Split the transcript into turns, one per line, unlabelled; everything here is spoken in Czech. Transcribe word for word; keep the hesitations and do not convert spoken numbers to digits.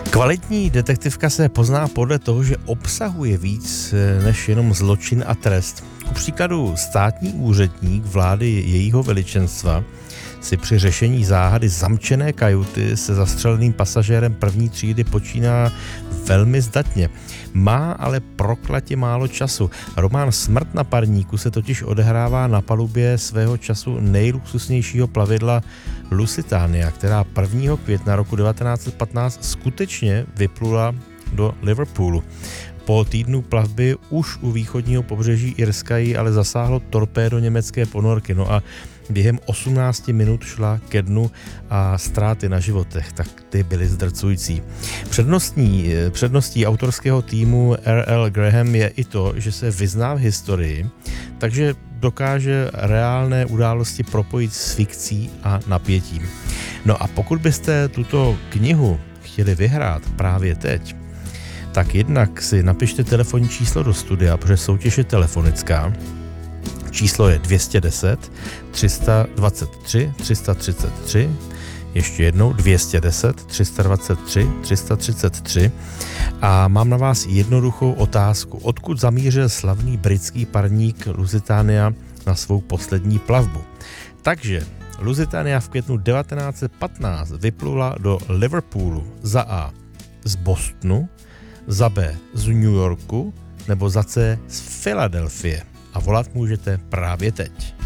Kvalitní detektivka se pozná podle toho, že obsahuje víc než jenom zločin a trest. Ku příkladu státní úředník vlády jejího veličenstva si při řešení záhady zamčené kajuty se zastřeleným pasažérem první třídy počíná velmi zdatně. Má ale proklatě málo času. Román Smrt na parníku se totiž odehrává na palubě svého času nejluxusnějšího plavidla Lusitania, která prvního května roku devatenáct set patnáct skutečně vyplula do Liverpoolu. Po týdnu plavby už u východního pobřeží Irska ji ale zasáhlo torpédo německé ponorky. No a během osmnácti minut šla ke dnu a ztráty na životech, tak ty byly zdrcující. Přednostní, předností autorského týmu R L Graham je i to, že se vyzná v historii, takže dokáže reálné události propojit s fikcí a napětím. No a pokud byste tuto knihu chtěli vyhrát právě teď, tak jednak si napište telefonní číslo do studia, protože soutěž je telefonická. Číslo je dvě stě deset, tři sta dvacet tři, tři sta třicet tři, ještě jednou dvě stě deset, tři sta dvacet tři, tři sta třicet tři a mám na vás jednoduchou otázku. Odkud zamířil slavný britský parník Lusitania na svou poslední plavbu? Takže Lusitania v květnu devatenáct set patnáct vyplula do Liverpoolu za A z Bostonu, za B z New Yorku nebo za C z Filadelfie. A volat můžete právě teď.